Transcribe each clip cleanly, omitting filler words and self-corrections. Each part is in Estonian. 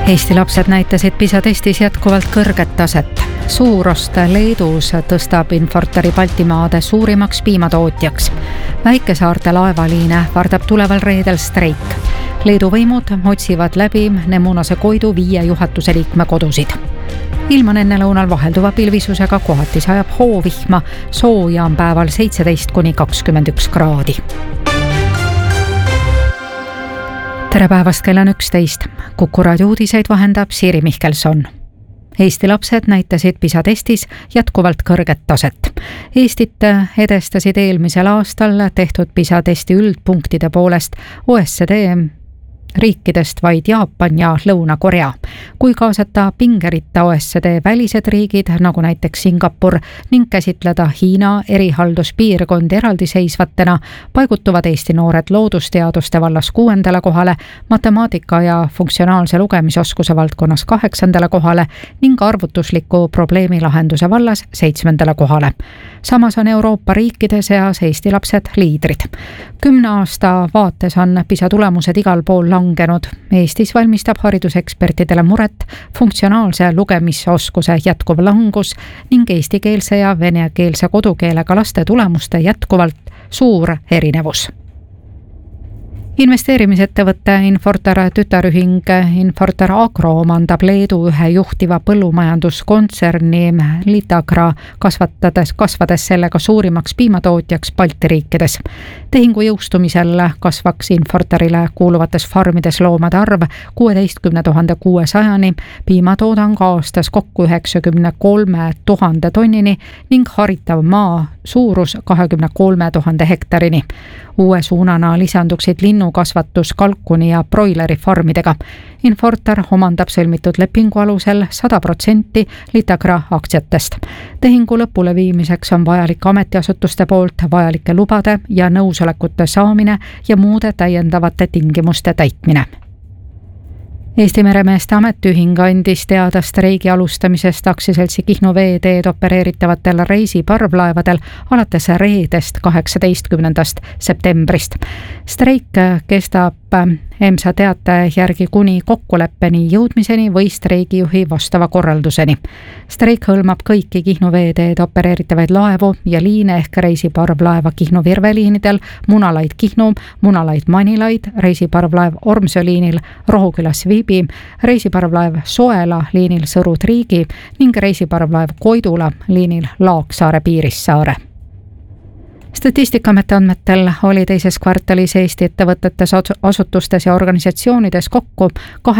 Eesti lapsed näitasid PISA testis jätkuvalt kõrget taset. Suurost Leedus tõstab Infortari Baltimaade suurimaks piimatootjaks. Väikesaarte laevaliine vardab tuleval reedel streik. Leedu võimud otsivad läbi Nemunase Koidu 5 juhatuse liikme kodusid. Ilm on enne lõunal vahelduva pilvisusega, kohati sajab hoovihma, sooja on päeval 17–21 kraadi. Tere päevast, kell on 11. Kuku raadio uudiseid vahendab Siiri Mihkelson. Eesti lapsed näitasid PISA testis jätkuvalt kõrget taset. Eestit edestasid eelmisel aastal tehtud PISA testi üldpunktide poolest OECD riikidest vaid Jaapan ja Lõuna-Korea. Kui kaasata pingeritta OECD välised riigid, nagu näiteks Singapur, ning käsitleda Hiina erihalduspiirkondi eraldiseisvatena, paigutuvad Eesti noored loodusteaduste vallas 6. kohale, matemaatika ja funktsionaalse lugemisoskuse valdkonnas 8. kohale ning arvutusliku probleemilahenduse vallas 7. kohale. Samas on Euroopa riikide seas Eesti lapsed liidrid. 10 aasta vaates on PISA tulemused igal pool langenud. Eestis valmistab haridusekspertidele muret funktsionaalse lugemisoskuse jätkuv langus ning eestikeelse ja venekeelse kodukeelega laste tulemuste jätkuvalt suur erinevus. Investeerimisettevõtte Infortar tütarühing Infortar Agro omandab Leedu ühe juhtiva põllumajanduskontserni Litagra, kasvades sellega suurimaks piimatootjaks Balti riikides. Tehingu jõustumisel kasvaks Infortarile kuuluvates farmides loomade arv 16 600-ni, piimatoodang aastas kokku 93 000 tonnini ning haritav maa suurus 23 000 hektarini. Uue suunana lisanduksid linnukasvatus kalkuni ja broileri farmidega. Infortar omandab sõlmitud lepingu alusel 100% Litagra aktsiatest. Tehingu lõpule viimiseks on vajalik ametiasutuste poolt vajalike lubade ja nõusolekute saamine ja muude täiendavate tingimuste täitmine. Eesti meremeeste ametiühing andis teada streigi alustamisest aktsiaseltsi Kihnu veeteed opereeritavatel reisiparvlaevadel alates reedest 18. septembrist. Streik kestab EMSA teate järgi kuni kokkuleppeni jõudmiseni või streigijuhi vastava korralduseni. Streik hõlmab kõiki Kihnu veeteed opereeritavaid laevu ja liine ehk reisiparvlaeva Kihnu Virveliinidel, Munalaid Kihnu, Munalaid Manilaid, reisiparvlaev Ormsö liinil Rohukülas Viibi, reisiparvlaev Soela liinil Sõru-Triigi ning reisiparvlaev Koidula liinil Laaksaare Piirissaare. Statistikaameti andmetel oli teises kvartalis Eesti ettevõtetes, asutustes ja organisatsioonides kokku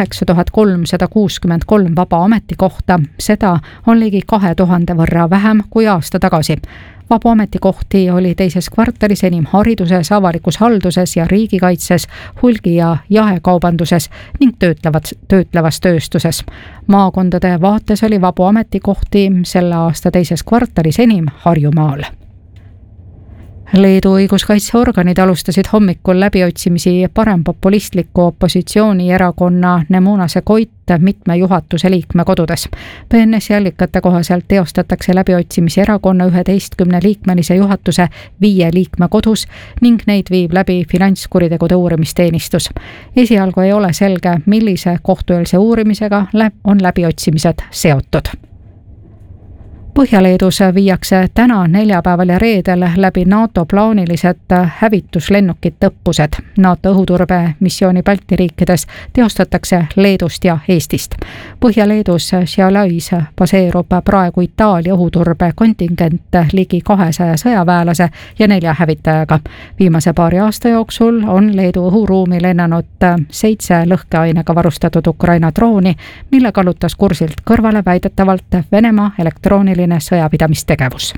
8363 vaba ametikohta. Seda on ligi 2000 võrra vähem kui aasta tagasi. Vabu ametikohti oli teises kvartalis enim hariduses, avalikus halduses ja riigikaitses, hulgi- ja jaekaubanduses ning töötlevas tööstuses. Maakondade vaates oli vabu ametikohti selle aasta teises kvartalis enim Harjumaal. Leedu õiguskaitseorganid alustasid hommikul läbiotsimisi parempopulistliku opositsioonierakonna Nemunase Koit mitme juhatuse liikme kodudes. PNS allikate kohaselt teostatakse läbiotsimisi erakonna 11-liikmelise juhatuse 5 liikme kodus ning neid viib läbi finantskuritegude uurimisteenistus. Esialgu ei ole selge, millise kohtueelse uurimisega on läbiotsimised seotud. Põhja-Leedus viiakse täna neljapäeval ja reedel läbi NATO plaanilised hävituslennukid õppused. NATO õhuturbemissiooni Balti riikides teostatakse Leedust ja Eestist. Põhja-Leedus Šiaulais baseerub praegu Itaalia õhuturbe kontingent ligi 200 sõjaväelase ja 4 hävitajaga. Viimase paari aasta jooksul on Leedu õhuruumi lennanud 7 lõhkeainega varustatud Ukraina drooni, mille kallutas kursilt kõrvale väidetavalt Venemaa elektrooniline sõjapidamistegevus.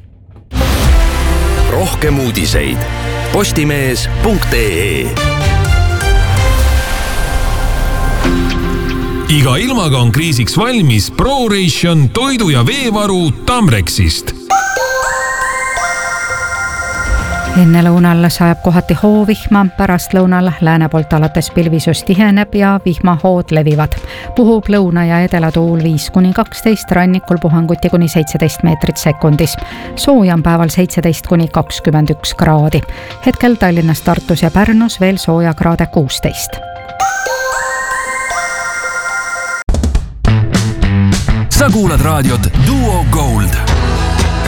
Rohkem uudiseid postimees.ee. Iga ilmaga on kriisiks valmis ProRation toidu- ja veevaru Tamrexist. Enne lõunal sajab kohati hoovihma, pärast lõunal lääne poolt alates pilvisus tiheneb ja vihmahood levivad. Puhub lõuna- ja edelatuul 5–12, rannikul puhanguti kuni 17 meetrit sekundis. Sooja on päeval 17–21 kraadi. Hetkel Tallinnas, Tartus ja Pärnus veel sooja kraade 16. sa kuulad raadiot Duo Gold.